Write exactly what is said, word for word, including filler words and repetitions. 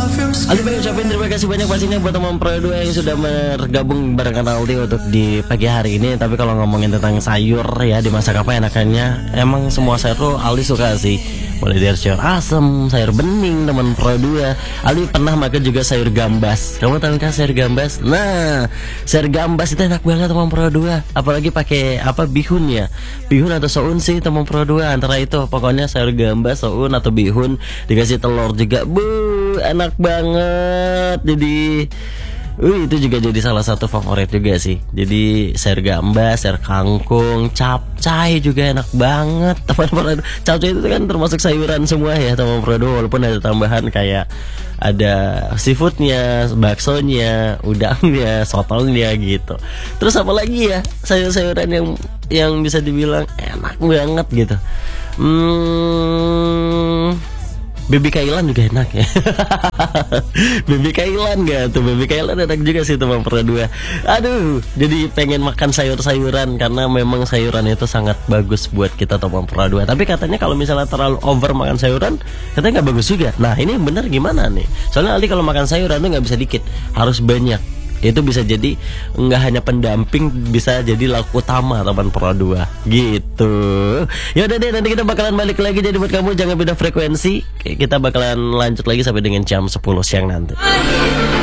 Aldi pengen ucapin terima kasih banyak pastinya buat teman Pro dua yang sudah bergabung bareng Aldi untuk di pagi hari ini. Tapi kalau ngomongin tentang sayur ya, dimasak apa enakannya, emang semua sayur tuh Aldi suka sih. Mulai dari sayur asem, sayur bening teman Pro dua. Aldi pernah makan juga sayur gambas. Kamu tahu kan sayur gambas? Nah, sayur gambas itu enak banget teman Pro dua. Apalagi pakai apa, bihun ya. Bihun atau soun sih teman Pro dua, antara itu. Pokoknya sayur gambas, soun atau bihun dikasih telur juga. Bu, enak banget. Jadi Uh, itu juga jadi salah satu favorit juga sih. Jadi sayur gambas, sayur kangkung, capcay juga enak banget teman-teman. Capcay itu kan termasuk sayuran semua ya teman Prodo, walaupun ada tambahan kayak ada seafoodnya, baksonya, udangnya, sotongnya gitu. Terus apa lagi ya sayur-sayuran yang yang bisa dibilang enak banget gitu. Hmm, baby kailan juga enak ya. Baby kailan gak tuh? Baby kailan enak juga sih teman Pro dua. Aduh, jadi pengen makan sayur-sayuran karena memang sayuran itu sangat bagus buat kita teman Pro dua. Tapi katanya kalau misalnya terlalu over makan sayuran, katanya nggak bagus juga. Nah ini bener gimana nih? Soalnya Ali kalau makan sayuran tuh nggak bisa dikit, harus banyak. Itu bisa jadi nggak hanya pendamping, bisa jadi lauk utama teman Pro dua gitu. Yaudah deh, nanti kita bakalan balik lagi. Jadi buat kamu jangan beda frekuensi. Kita bakalan lanjut lagi sampai dengan jam sepuluh siang nanti.